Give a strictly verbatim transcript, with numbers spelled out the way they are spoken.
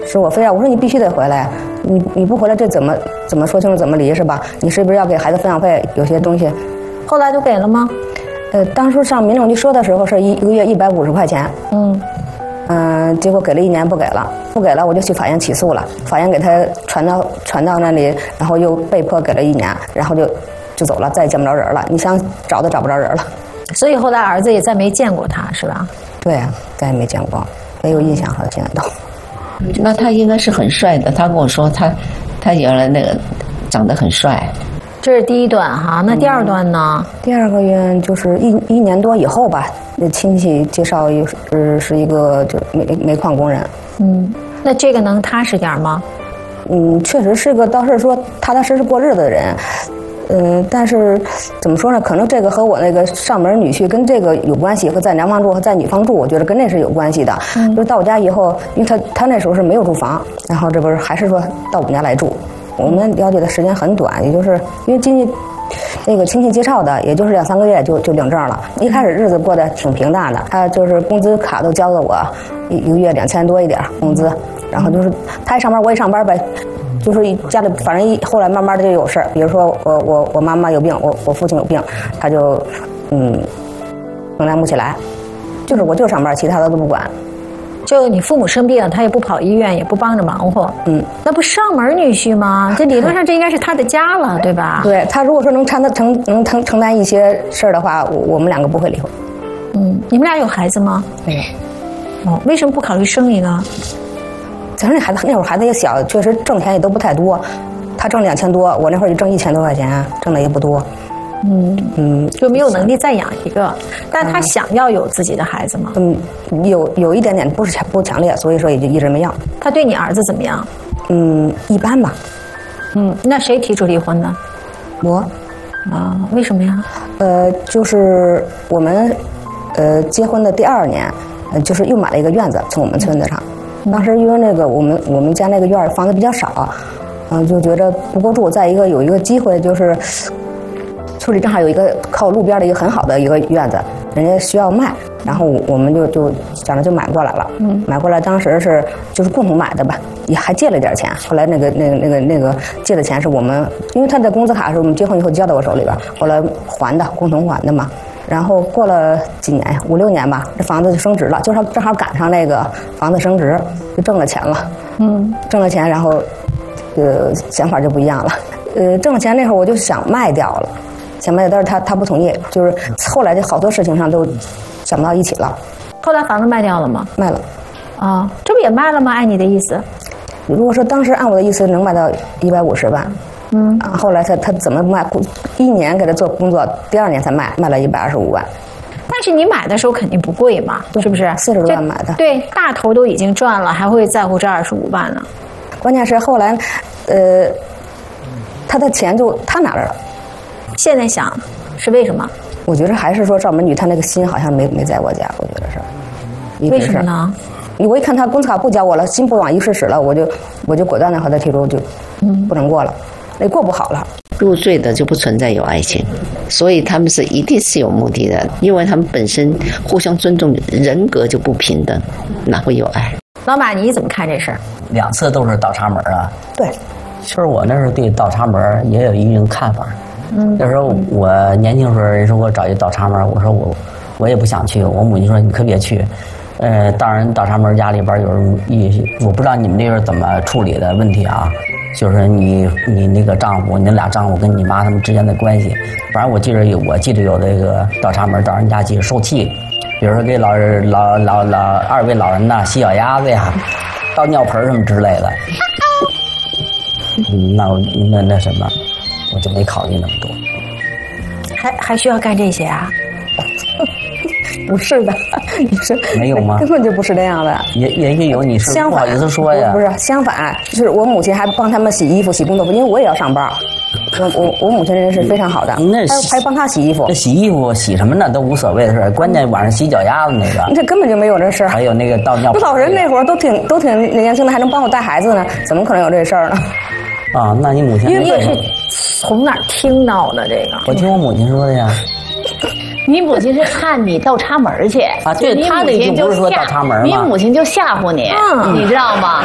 是我非要我说你必须得回来，你你不回来这怎么怎么说清楚怎么离是吧？你是不是要给孩子抚养费？有些东西， 后来就给了吗？ 呃，当初上民政局说的时候是一一个月一百五十块钱，嗯嗯、呃，结果给了一年不给了，不给了我就去法院起诉了，法院给他传到传到那里，然后又被迫给了一年，然后就就走了，再也见不着人了。你想找都找不着人了。 所以后来儿子也再没见过他，是吧？ 对啊，再也没见过，没有印象了，现在都。 那他应该是很帅的，他跟我说他他原来那个长得很帅。 这是第一段哈，那第二段呢？ 嗯、第二个月就是一一年多以后吧，那亲戚介绍又是是一个就煤煤矿工人。 嗯，那这个能踏实点吗？ 嗯，确实是个倒是说踏踏实实过日子的人。嗯，但是怎么说呢？可能这个和我那个上门女婿跟这个有关系，和在男方住和在女方住，我觉得跟那是有关系的。嗯，就是到我家以后，因为他他那时候是没有住房，然后这不是还是说到我们家来住。我们了解的时间很短，也就是因为亲戚那个亲戚介绍的，也就是两三个月就就领证了。一开始日子过得挺平淡的，他就是工资卡都交给我，一一个月两千多一点工资，然后就是他一上班我也上班呗。就是家里反正一后来慢慢的就有事儿，比如说我我我妈妈有病，我我父亲有病，他就嗯承担不起来，就是我就上班，其他的都不管。 就你父母生病，他也不跑医院，也不帮着忙活， 嗯， 那不上门女婿吗？这理论上这应该是他的家了，对吧？ 对，他如果说能承担承能承承担一些事儿的话，我我们两个不会离婚。 嗯，你们俩有孩子吗？ 没有。 哦，为什么不考虑生一个？ 咱那孩子那会儿孩子也小，确实挣钱也都不太多，他挣两千多，我那会儿就挣一千多块钱，挣的也不多。 嗯嗯，就没有能力再养一个，但他想要有自己的孩子吗？ 嗯，有有一点点，不是强不强烈，所以说也就一直没要。 他对你儿子怎么样？ 嗯，一般吧。 嗯，那谁提出离婚呢？ 我。 啊，为什么呀？ 呃，就是我们呃结婚的第二年，呃，就是又买了一个院子，从我们村子上。当时因为那个我们我们家那个院儿房子比较少，嗯、呃，就觉得不够住。再一个有一个机会，就是村里正好有一个靠路边的一个很好的一个院子，人家需要卖，然后我们就就想着就买过来了。嗯，买过来当时是就是共同买的吧，也还借了点钱。后来那个那个那个那个借的钱是我们，因为他的工资卡是我们结婚以后交到我手里边，后来还的，共同还的嘛。然后过了几年呀，五六年吧，这房子就升值了，就是正好赶上那个房子升值，就挣了钱了。嗯，挣了钱，然后，呃，想法就不一样了。呃，挣了钱那会儿我就想卖掉了，想卖掉，但是他他不同意，就是后来就好多事情上都想不到一起了。 后来房子卖掉了吗？ 卖了。 啊，这不也卖了吗？按你的意思？ 如果说当时按我的意思能卖到一百五十万。嗯，啊，后来他他怎么卖？一年给他做工作，第二年才卖，卖了一百二十五万。 但是你买的时候肯定不贵嘛，是不是？ 四十多万买的。 对，大头都已经赚了，还会在乎这二十五万呢？ 关键是后来，呃，他的钱就他拿着了。 现在想，是为什么？ 我觉得还是说赵门女她那个心好像没没在我家，我觉得是。 为什么呢？ 我一看他工资卡不交我了，心不往一试使了，我就我就果断的和他提出就，嗯，不能过了。那过不好了， 入赘的就不存在有爱情，所以他们是一定是有目的的，因为他们本身互相尊重，人格就不平等，哪会有爱？ 老马，你怎么看这事儿？ 两次都是倒插门啊。 对， 其实我那时候对倒插门也有一定看法。嗯，那时候我年轻时候，人说我找一倒插门，我说我我也不想去，我母亲说你可别去。呃，当然倒插门家里边有一，我不知道你们这边怎么处理的问题啊。就是你你那个丈夫，你俩丈夫跟你妈他们之间的关系，反正我记得有，我记得有这个倒插门到人家去受气，比如说给老老老老二位老人呐洗脚丫子呀，倒尿盆什么之类的。嗯，那我那那什么，我就没考虑那么多。 还还需要干这些啊？ 不是的，你是没有吗？ 根本就不是这样的。 也也也有，你是不好意思说呀？ 不是，相反，就是我母亲还帮他们洗衣服、洗工作服，因为我也要上班。我我我母亲人是非常好的， 那还还帮她洗衣服。 那洗衣服、洗什么那都无所谓的事，关键晚上洗脚丫子那个， 这根本就没有这事儿。 还有那个倒尿盆。 老人那会儿都挺都挺年轻的，还能帮我带孩子呢，怎么可能有这事儿呢？ 啊，那你母亲？ 因为你也是从哪儿听到的这个？ 我听我母亲说的呀。 你母亲是怕你倒插门去啊，对，她那句不是说倒插门吗？ 你母亲就吓唬你，嗯、你知道吗？